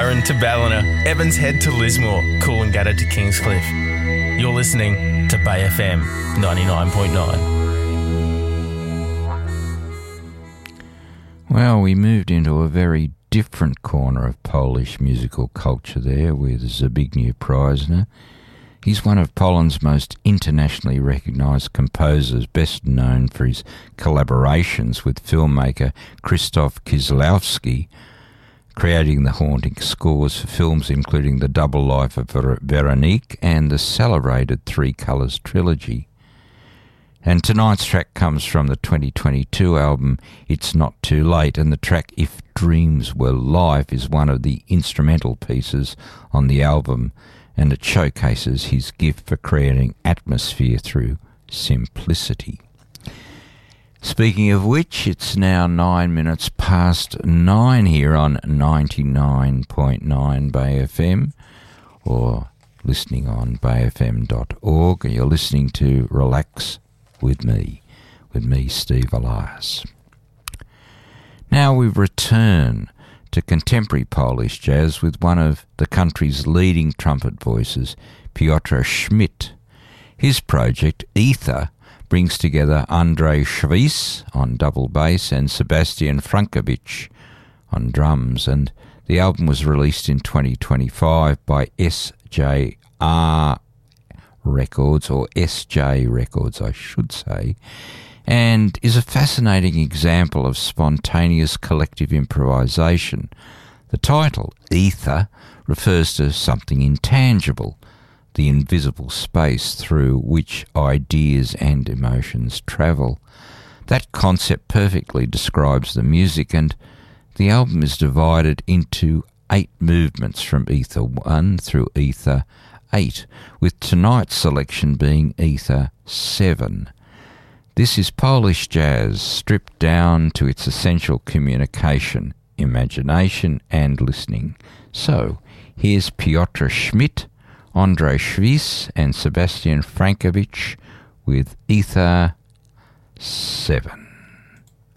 Byron to Ballina, Evans Head to Lismore, Coolangatta to Kingscliff. You're listening to Bay FM 99.9. Well, we moved into a very different corner of Polish musical culture there with Zbigniew Preisner. He's one of Poland's most internationally recognised composers, best known for his collaborations with filmmaker Krzysztof Kieślowski, creating the haunting scores for films including The Double Life of Veronique and the celebrated Three Colours trilogy. And tonight's track comes from the 2022 album It's Not Too Late, and the track If Dreams Were Life is one of the instrumental pieces on the album, and it showcases his gift for creating atmosphere through simplicity. Speaking of which, it's now 9:09 here on 99.9 Bay FM, or listening on bayfm.org. You're listening to Relax with me, Steve Elias. Now we return to contemporary Polish jazz with one of the country's leading trumpet voices, Piotr Schmidt. His project, Ether, brings together Andrzej Szwis on double bass and Sebastian Frankiewicz on drums, and the album was released in 2025 by SJR Records, or SJ Records I should say, and is a fascinating example of spontaneous collective improvisation. The title, Ether, refers to something intangible, the invisible space through which ideas and emotions travel. That concept perfectly describes the music, and the album is divided into 8 movements from Ether 1 through Ether 8, with tonight's selection being Ether 7. This is Polish jazz stripped down to its essential communication, imagination and listening. So, here's Piotr Schmidt, Andrzej Szwis and Sebastian Frankiewicz with Ether 7.